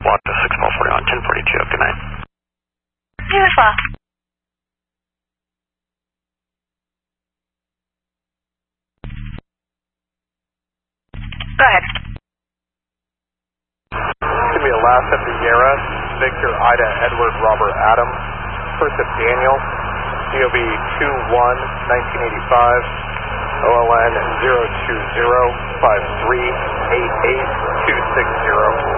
Walk to 640 on 1042. Good night. You as well. Go ahead. Give me Alaska Sierra, Victor Ida Edward Robert Adam, Joseph Daniel, DOB 21-1985, OLN 020-5388-260.